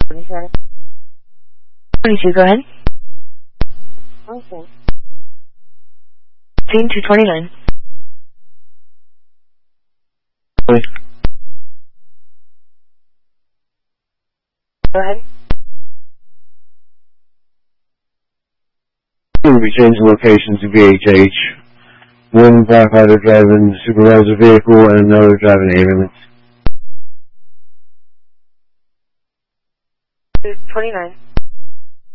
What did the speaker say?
22, go ahead. Okay. Scene 229. Go ahead. We changed locations to VHH. One firefighter driving the supervisor vehicle and another driving ambulance. 29.